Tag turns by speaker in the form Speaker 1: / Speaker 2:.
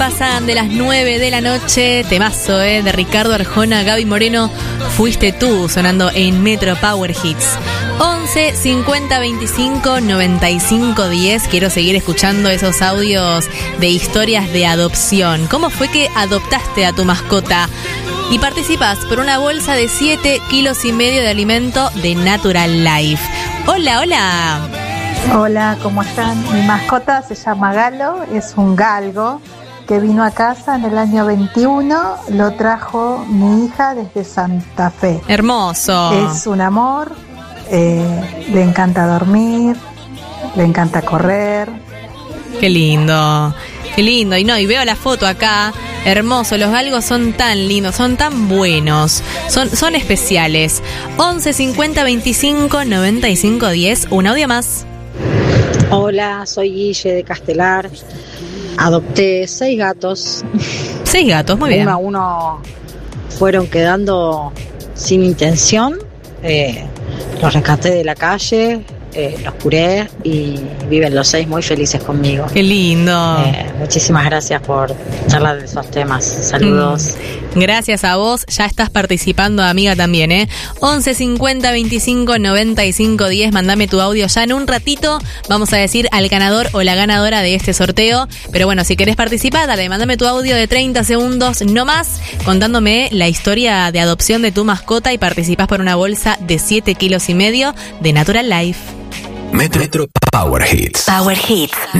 Speaker 1: Pasan de las 9 de la noche, temazo, de Ricardo Arjona, Gaby Moreno, Fuiste Tú, sonando en Metro Power Hits. 11 50 25 95 10. Quiero seguir escuchando esos audios de historias de adopción. ¿Cómo fue que adoptaste a tu mascota? Y participas por una bolsa de 7,5 kilos de alimento de Natural Life. Hola, hola.
Speaker 2: Hola, ¿cómo están? Mi mascota se llama Galo, es un galgo que vino a casa en el año 21, lo trajo mi hija desde Santa Fe.
Speaker 1: Hermoso.
Speaker 2: Es un amor, le encanta dormir, le encanta correr.
Speaker 1: Qué lindo, qué lindo. Y veo la foto acá, hermoso, los galgos son tan lindos, son tan buenos, son especiales. 11 50 25 95 10, un audio más.
Speaker 3: Hola, soy Guille de Castelar. Adopté 6 gatos.
Speaker 1: 6 gatos, muy bien.
Speaker 3: Uno a uno fueron quedando sin intención. Los rescaté de la calle, los curé y viven los 6 muy felices conmigo.
Speaker 1: Qué lindo.
Speaker 3: Muchísimas gracias por charlar de esos temas. Saludos.
Speaker 1: Gracias a vos, ya estás participando, amiga, también, 11 50 25 95 10, mandame tu audio ya en un ratito, vamos a decir al ganador o la ganadora de este sorteo, pero bueno, si querés participar, dale, mandame tu audio de 30 segundos, no más, contándome la historia de adopción de tu mascota y participás por una bolsa de 7,5 kilos de Natural Life.
Speaker 4: Metro Power Hits.
Speaker 5: Power Hits.